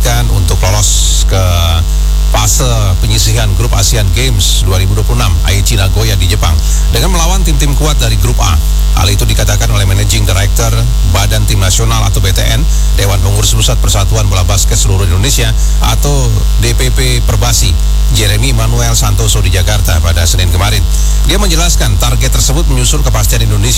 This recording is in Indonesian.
menargetkan untuk lolos ke fase penyisihan grup Asian Games 2026 Aichi Nagoya di Jepang dengan melawan tim-tim kuat dari grup A. Hal itu dikatakan oleh Managing Director Badan Tim Nasional atau BTN, Dewan Pengurus Pusat Persatuan Bola Basket Seluruh Indonesia atau DPP Perbasi, Jeremy Manuel Santoso di Jakarta pada Senin kemarin. Dia menjelaskan target tersebut menyusul kepastian Indonesia